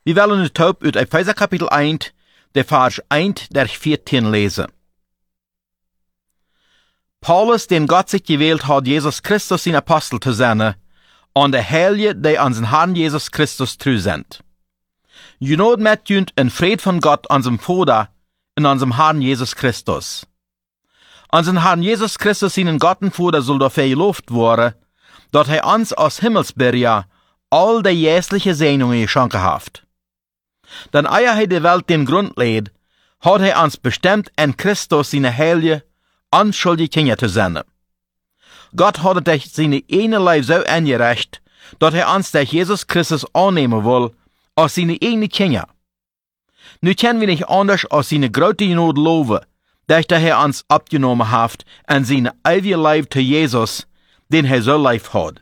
Wir wollen nu taub uit Epheser kapitel 1, der Vers 1 der 14 lesen. Paulus, den Gott sich gewählt hat, Jesus Christus sein Apostel zu sein, und der Heilige, die an den Herrn Jesus Christus treu sind. Genot mit jünd in Fried von Gott, unserem Vater, in unserem Herrn Jesus Christus. Unseren Herrn Jesus Christus, seinen Gott und Vater, soll dafür gelobt werden, dass er uns aus Himmelsberger all die jährliche Segnungen geschenkt hat. Denn ehe er die Welt den Grund legt, hat er uns bestimmt, in Christus seine heilige, unschuldige Kinder zu sein. Gott hat durch seine eine Leib so angerecht, dass er uns durch Jesus Christus annehmen will, als seine eigene Kinder. Nu können wir nicht anders als seine große Not loben, dass der Herr uns abgenommen hat und seine ewige Leib zu Jesus, den er so lieb hat.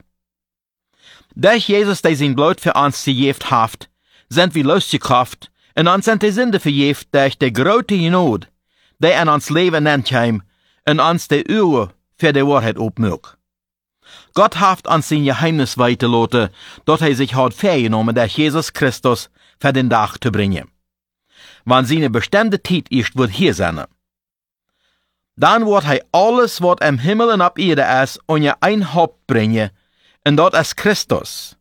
Durch Jesus, der sein Blut für uns gegeben hat, sind wir losgekauft und uns sind die Sünde vergeben durch die große Not, die an uns Leben entkam und uns die Augen für die Wahrheit aufmacht. Gott hat uns sein Geheimnis weitergelassen, dass er sich hat vorgenommen, durch Jesus Christus für den Tag zu bringen. Wann seine bestimmte Zeit ist, wird hier sein. Dann wird er alles, was im Himmel und auf Erde ist, unter ein Haupt bringen, und das ist Christus.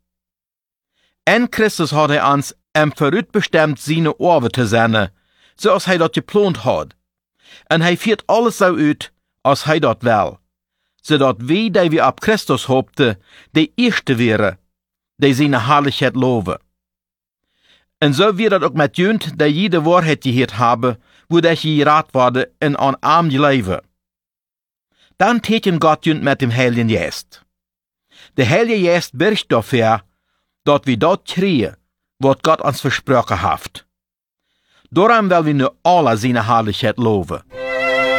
In Christus hat er uns Verrückt bestimmt, seine Orbe zu sein, so als er das geplant hat. Und er führt alles so aus, als er das will, so dass wir, die wir ab Christus hofften, die Erste wären, die seine Herrlichkeit loben. Und so wird das auch mit jünd, die jede Wahrheit gehört haben, wo ich gerat wurde in ein arm Leben. Dann täten Gott jünd mit dem Heiligen Geist. Der Heilige Geist birgt dafür, dass wir dort kriegen, was Gott uns versprochen hat. Darum will wir nur alle seine Herrlichkeit loben.